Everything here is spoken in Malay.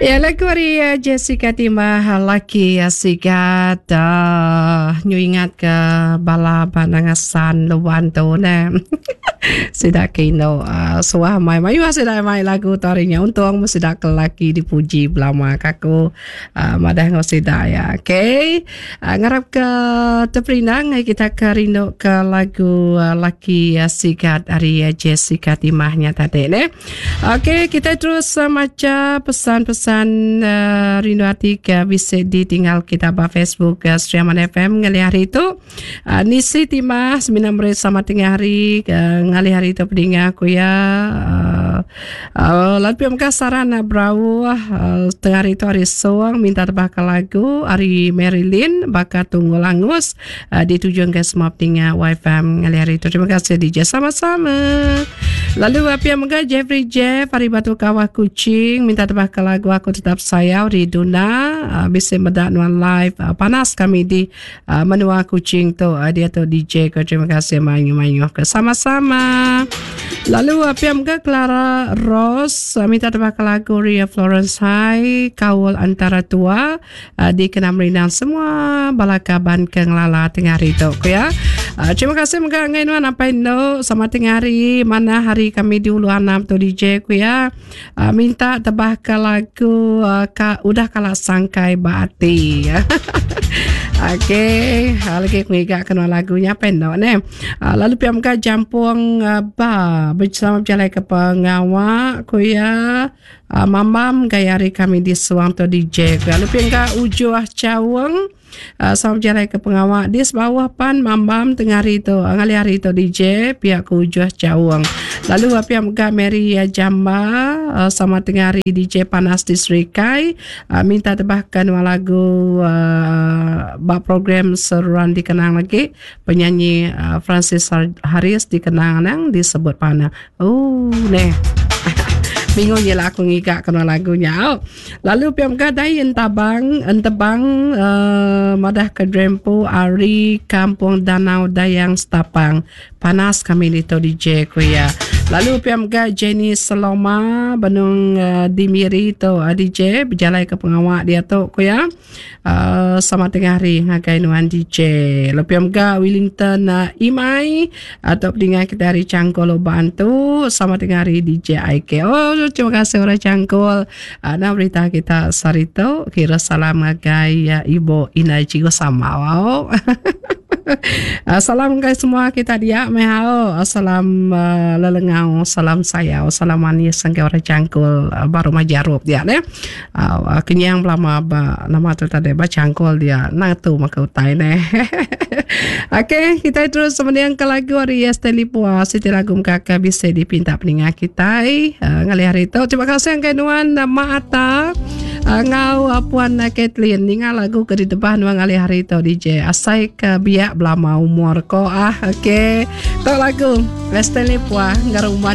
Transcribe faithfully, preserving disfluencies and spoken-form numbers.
Ya lagu hari uh, Jessica Timah laki sikat uh, nyu ingat ke bala banangasan luan tu ne. Sida kino uh, suah mai mai sida mai lagu tarinya untung sida kelaki dipuji belama kaku uh, madah ngosida ya. Okay. Uh, ngarap ke teprinang kita ke rindu ke lagu uh, laki uh, sikat hari uh, Jessica Timahnya tadi ne. Okay, kita terus uh, maca pesan-pesan Uh, rindu hati ke bisa ditinggal kita ba Facebook uh, Streaman F M ngali hari itu uh, Nisi Timah sembilan belas sama tengah hari uh, ngali hari itu pedinga aku ya uh, uh, lalu muka saran uh, brau uh, tengah hari itu hari soang minta bakal lagu hari Marilyn bakal tunggu langus uh, di tujuan ke semua pedinga Y F M ngali hari itu. Terima kasih D J sama-sama. Lalu apa yang muka Jeffrey Jeff hari Batu Kawah Kucing minta bakal lagu aku tetap sayang di Duna uh, bisa medak nuan live uh, panas kami di uh, menua kucing tu uh, dia tu D J ko terima kasih manyu-manyu ke sama-sama. Lalu apa yang ke Clara Ross uh, minta bakal lagu Ria Florence High Kawul Antara Tua uh, di Kenam Rindang semua balakaban ke ngelala tengah hari tu ko ya. Uh, terima kasih mga ngainuan apa indo sama tengah hari mana hari kami di Ulu Anam tu D J ko ya. Uh, minta tebah ke lagu uh, ka, udah kalah sangkai bati ya. Okey, lagi aku ingat kenal lagunya pendek ne. Uh, lalu piam ka jampung uh, ba bersama berjalan ke pengawak ko ya. Uh, mamam gaya hari kami di suang tu D J. Lalu piam ka ujuah cawang Uh, sama berjalan ke pengawak di sebawah pan mambam tengah hari itu ngali hari itu D J pihak ke ujuh cawang. Lalu apa yang muka Mary uh, Jamba uh, sama tengah hari D J Panas di Serikai uh, minta tebahkan lagu uh, bak program seruan dikenang lagi penyanyi uh, Francis Harris dikenang nang disebut pana. Oh ne. Bingung je lah aku ngigak kena lagunya. Oh. Lalu piam gadai entabang, entebang uh, madah ke Drempo, Ari, Kampung Danau Dayang Setapang. Panas kami di D J ku ya. Lalu piam ga Jenny Seloma, Benung uh, Dimiri tu uh, D J, berjalan ke pengawak dia tu ku ya. Uh, sama tengah hari ngagai nuan D J. Lalu piam ga Wellington uh, Imai, atau dengan kita hari Cangkol Bantu, sama tengah hari D J I K. Oh, terima kasih orang Cangkul. Uh, nah berita kita sarito kira salam ngagai uh, Ibu Inai Cigo sama. Wow. Uh, salam guys semua kita dia mehao. Salam uh, lelengau, salam saya, salam manis sangka orang Cangkul uh, baru majarup dia ne. Uh, kenyang belama ba nama tu tadi ba Cangkul dia nang tu maka utai ne. Okey, kita terus kemudian ke lagu hari Esteli Puas Siti lagu kakak bisa dipinta peningat kita uh, ngali hari itu. Terima kasih yang kenuan nama Ata uh, ngau puan uh, Kathleen ninga lagu ke di depan ngali hari itu D J asai ke biak belama umur ko ah. Okey, tu lagu Esteli Puas ngaruman